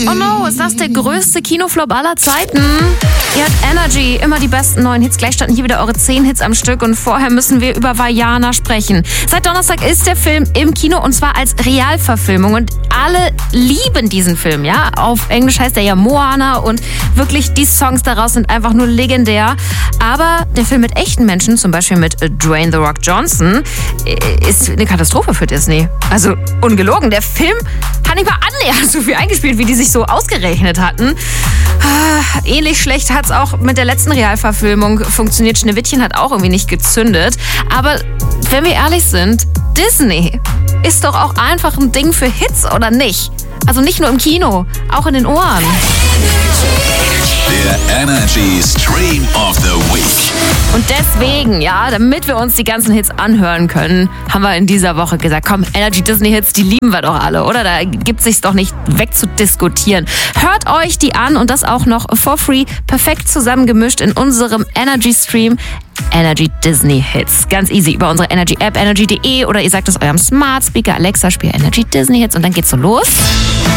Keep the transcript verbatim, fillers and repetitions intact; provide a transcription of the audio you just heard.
Oh no, ist das der größte Kinoflop aller Zeiten? Ihr habt Energy, immer die besten neuen Hits. Gleich standen hier wieder eure zehn Hits am Stück und vorher müssen wir über Vaiana sprechen. Seit Donnerstag ist der Film im Kino und zwar als Realverfilmung und alle lieben diesen Film, ja? Auf Englisch heißt er ja Moana und wirklich die Songs daraus sind einfach nur legendär. Aber der Film mit echten Menschen, zum Beispiel mit Dwayne The Rock Johnson, ist eine Katastrophe für Disney. Also ungelogen, der Film hat nicht mal annähernd so viel eingespielt, wie die sich so ausgerechnet hatten. Ähnlich schlecht hat es auch mit der letzten Realverfilmung funktioniert. Schneewittchen hat auch irgendwie nicht gezündet. Aber wenn wir ehrlich sind, Disney ist doch auch einfach ein Ding für Hits, oder nicht? Also nicht nur im Kino, auch in den Ohren. Der Energy Stream of the Week. Und deswegen, ja, damit wir uns die ganzen Hits anhören können, haben wir in dieser Woche gesagt, komm, Energy Disney Hits, die lieben wir doch alle, oder? Da gibt es sich doch nicht wegzudiskutieren. Hört euch die an und das auch noch for free, perfekt zusammengemischt in unserem Energy Stream. Energy Disney Hits. Ganz easy über unsere Energy App, energy punkt de oder ihr sagt es eurem Smart Speaker, Alexa, spiel Energy Disney Hits und dann geht's so los.